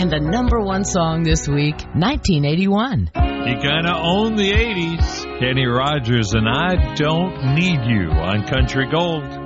And the number one song this week, 1981. He kind of owned the 80s. Kenny Rogers and I Don't Need You on Country Gold.